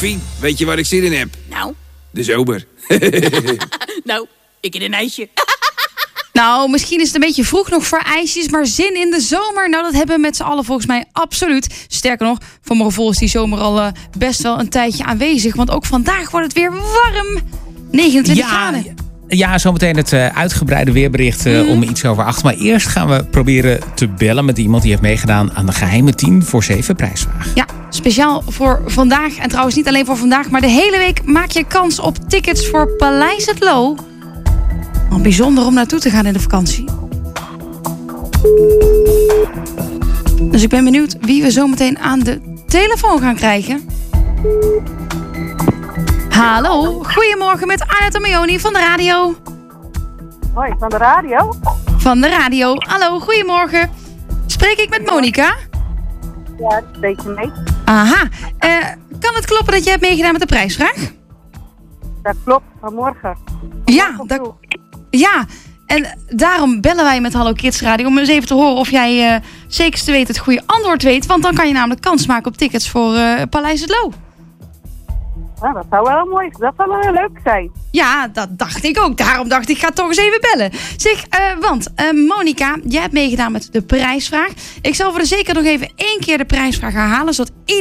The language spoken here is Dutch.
Fien, weet je waar ik zin in heb? Nou? De zomer. Nou, ik in een ijsje. Nou, misschien is het een beetje vroeg nog voor ijsjes, maar zin in de zomer, nou dat hebben we met z'n allen volgens mij absoluut. Sterker nog, voor mijn gevoel is die zomer al best wel een tijdje aanwezig. Want ook vandaag wordt het weer warm. 29 graden. Ja, zometeen het uitgebreide weerbericht om iets over 8. Maar eerst gaan we proberen te bellen met iemand die heeft meegedaan aan de geheime 10 voor 7 prijsvraag. Ja, speciaal voor vandaag. En trouwens niet alleen voor vandaag, maar de hele week maak je kans op tickets voor Paleis het Loo. Wel bijzonder om naartoe te gaan in de vakantie. Dus ik ben benieuwd wie we zometeen aan de telefoon gaan krijgen. Hallo, goedemorgen met Arnett en Meoni van de radio. Hoi, van de radio? Van de radio. Hallo, goedemorgen. Spreek ik met Monica? Ja, dat spreek je mee. Aha. Kan het kloppen dat jij hebt meegedaan met de prijsvraag? Dat klopt, vanmorgen. Ja, en daarom bellen wij met Hallo Kids Radio om eens even te horen of jij zeker te weten het goede antwoord weet. Want dan kan je namelijk kans maken op tickets voor Paleis het Loo. Ja, dat zou wel mooi, dat zou wel heel leuk zijn. Ja, dat dacht ik ook. Daarom dacht ik, ga toch eens even bellen. Zeg, want Monica, jij hebt meegedaan met de prijsvraag. Ik zal voor de zeker nog even 1 keer de prijsvraag herhalen, zodat